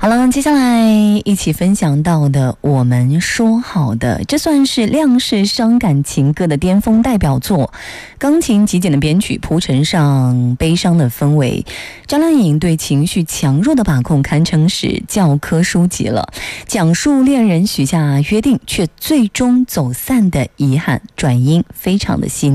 好了，接下来一起分享到的《我们说好的》，这算是亮世伤感情歌的巅峰代表作。钢琴极简的编曲铺陈上悲伤的氛围，张靓颖对情绪强弱的把控堪称是教科书级了。讲述恋人许下约定却最终走散的遗憾，转音非常的细腻。